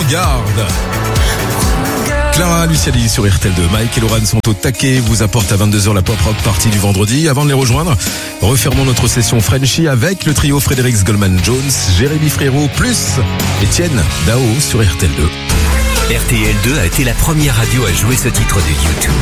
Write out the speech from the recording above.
Regarde. Clara Luciani sur RTL2. Mike et Laurent sont au taquet, vous apportent à 22h la pop rock partie du vendredi. Avant de les rejoindre, refermons notre session Frenchy avec le trio Frédéric Goldman Jones, Jérémy Frérot plus Étienne Dao sur RTL2. RTL2 a été la première radio à jouer ce titre de YouTube.